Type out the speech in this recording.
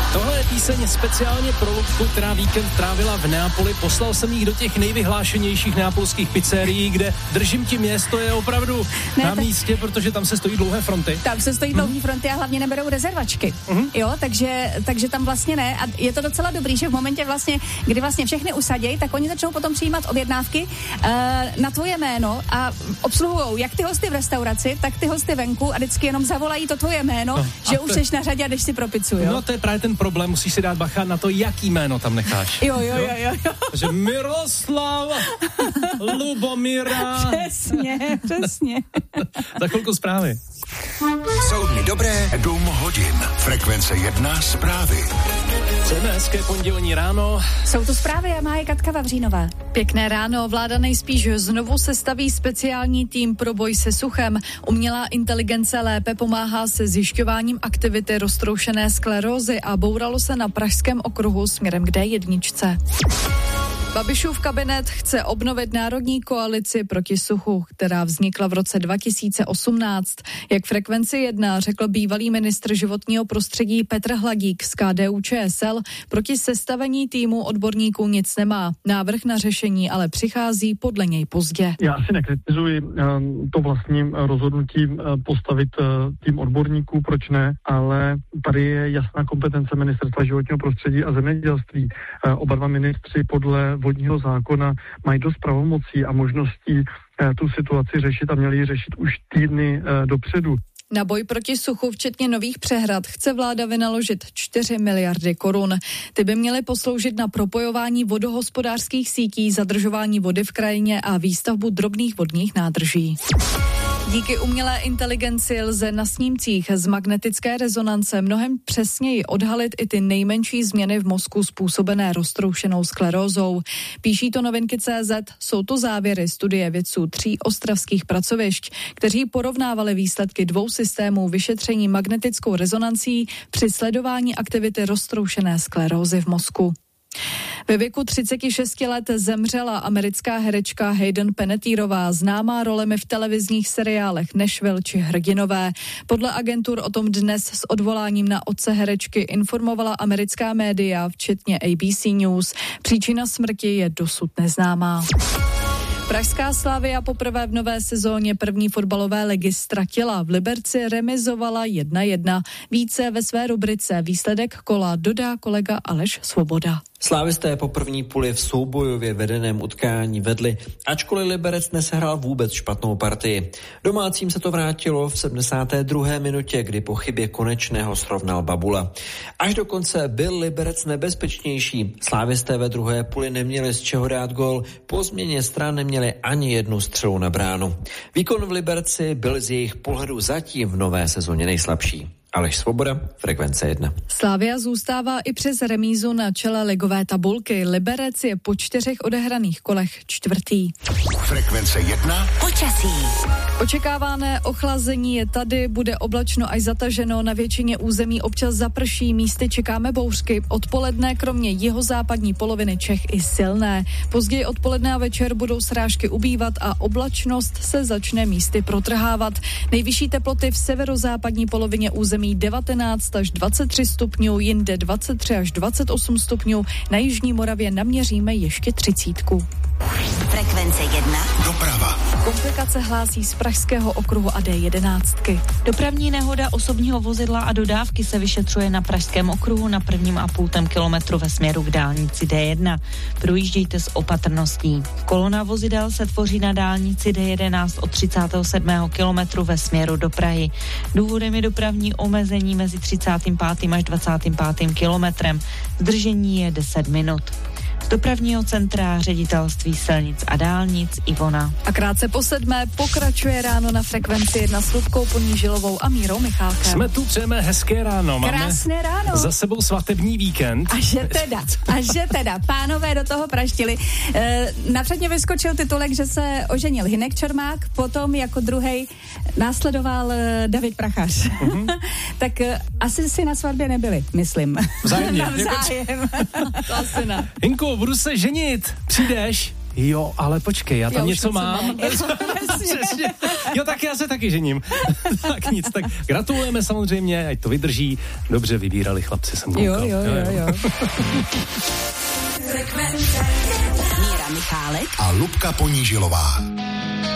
Tohle je píseň speciálně pro Lubku, která víkend trávila v Neapoli. Poslal jsem jich do těch nejvyhlášenějších neapolských pizzerií, kde držím ti město je opravdu na místě, protože tam se stojí dlouhé fronty. Tam se stojí dlouhé fronty a hlavně neberou rezervačky. Jo, takže tam vlastně ne. A je to docela dobrý, že v momentě vlastně, kdy vlastně všechny usadějí, tak oni začnou potom přijímat objednávky na tvoje jméno a obsluhujou jak ty hosty v restauraci, tak ty hosty venku a vždycky jenom zavolají to tvoje jméno, že už seš na řadě a jdeš si pro pizzu, jo? No to je právě ten problém, musíš si dát bacha na to, jaký jméno tam necháš. Jo. Takže Miroslav, Lubomíra. Přesně. Za chvilku zprávy. Jsou dny dobré, 7 hodin. Frekvence 1 zprávy. Přejeme hezké pondělní ráno. Jsou tu zprávy a má je Katka Vavřínová. Pěkné ráno, vláda nejspíš znovu sestaví speciální tým pro boj se suchem. Umělá inteligence lépe pomáhá se zjišťováním aktivity roztroušené sklerózy a bouralo se na Pražském okruhu směrem k D1. Babišův kabinet chce obnovit národní koalici proti suchu, která vznikla v roce 2018. Jak Frekvenci 1 řekl bývalý ministr životního prostředí Petr Hladík z KDU-ČSL, proti sestavení týmu odborníků nic nemá. Návrh na řešení ale přichází podle něj pozdě. Já si nekritizuji to vlastním rozhodnutím postavit tým odborníků, proč ne, ale tady je jasná kompetence ministerstva životního prostředí a zemědělství. Oba dva ministři podle vodního zákona mají dost pravomocí a možností tu situaci řešit a měli ji řešit už týdny dopředu. Na boj proti suchu, včetně nových přehrad, chce vláda vynaložit 4 miliardy korun. Ty by měly posloužit na propojování vodohospodářských sítí, zadržování vody v krajině a výstavbu drobných vodních nádrží. Díky umělé inteligenci lze na snímcích z magnetické rezonance mnohem přesněji odhalit i ty nejmenší změny v mozku způsobené roztroušenou sklerózou. Píší to Novinky.cz, jsou to závěry studie vědců 3 ostravských pracovišť, kteří porovnávali výsledky 2 systémů vyšetření magnetickou rezonancí při sledování aktivity roztroušené sklerózy v mozku. Ve věku 36 let zemřela americká herečka Hayden Panettierová, známá rolemi v televizních seriálech Nashville či Hrdinové. Podle agentur o tom dnes s odvoláním na otce herečky informovala americká média, včetně ABC News. Příčina smrti je dosud neznámá. Pražská Slavia poprvé v nové sezóně první fotbalové ligy ztratila. V Liberci remizovala 1-1. Více ve své rubrice Výsledek kola dodá kolega Aleš Svoboda. Slávisté po první půli v soubojově vedeném utkání vedli, ačkoliv Liberec nesehrál vůbec špatnou partii. Domácím se to vrátilo v 72. minutě, kdy po chybě Konečného srovnal Babula. Až do konce byl Liberec nebezpečnější. Slávisté ve druhé půli neměli z čeho dát gól, po změně stran neměli ani jednu střelu na bránu. Výkon v Liberci byl z jejich pohledu zatím v nové sezóně nejslabší. Aleš Svoboda, Frekvence 1. Slavia zůstává i přes remízu na čele ligové tabulky. Liberec je po 4 odehraných kolech 4. Frekvence 1. Počasí. Očekávané ochlazení je tady, bude oblačno až zataženo, na většině území občas zaprší, místy čekáme bouřky. Odpoledne kromě jihozápadní poloviny Čech i silné. Později odpoledne a večer budou srážky ubývat a oblačnost se začne místy protrhávat. Nejvyšší teploty v severozápadní polovině území 19 až 23 stupňů, jinde 23 až 28 stupňů, na jižní Moravě naměříme ještě 30. Frekvence 1. Doprava. Komplikace hlásí z Pražského okruhu a D11. Dopravní nehoda osobního vozidla a dodávky se vyšetřuje na Pražském okruhu na 1,5 kilometru ve směru k dálnici D1. Projíždějte s opatrností. Kolona vozidel se tvoří na dálnici D11 od 37. kilometru ve směru do Prahy. Důvodem je dopravní omezení mezi 35. až 25. kilometrem. Zdržení je 10 minut. Z dopravního centra Ředitelství silnic a dálnic Ivona. A krátce po 7. pokračuje ráno na Frekvenci 1 s Ludkou Ponížilovou a Mírou Michálkem. Jsme tu, přejeme hezké ráno. Krásné ráno. Za sebou svatební víkend. A že teda, pánové do toho praštili. Napřed mě vyskočil titulek, že se oženil Hynek Čermák, potom jako druhej následoval David Prachař. Tak asi si na svatbě nebyli, myslím. Vzájemně. Navzájem. To asi ne. Hinko, budu se ženit. Přijdeš? Jo, ale počkej, já tam něco mám. Přesně. Jo, tak já se taky žením. Tak nic, tak gratulujeme samozřejmě, ať to vydrží. Dobře vybírali chlapci, jsem koukal. Jo. Míra Michálek a Lubka Ponížilová.